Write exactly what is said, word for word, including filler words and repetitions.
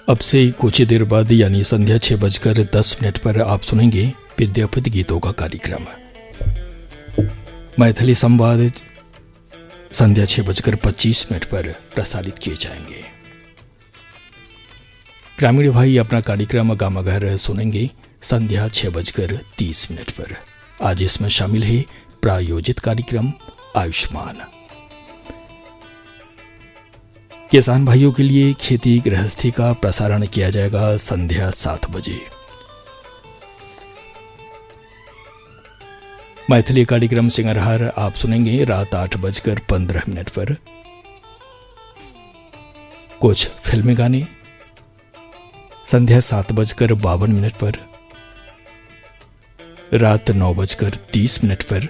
अब से कुछ ही देर बाद यानी संध्या छह बजकर दस मिनट पर आप सुनेंगे विद्यापति गीतों का कार्यक्रम। मैथिली संवाद संध्या छह बजकर पच्चीस मिनट पर प्रसारित किए जाएंगे। ग्रामीण भाई अपना कार्यक्रम गामा घर सुनेंगे संध्या छह बजकर तीस मिनट पर। आज इसमें शामिल है प्रायोजित कार्यक्रम आयुष्मान। किसान भाइयों के लिए खेती गृहस्थी का प्रसारण किया जाएगा संध्या सात बजे। मैथिली कार्यक्रम सिंगरहार आप सुनेंगे रात आठ बजकर पंद्रह मिनट पर। कुछ फिल्मी गाने संध्या सात बजकर बावन मिनट पर। रात नौ बजकर तीस मिनट पर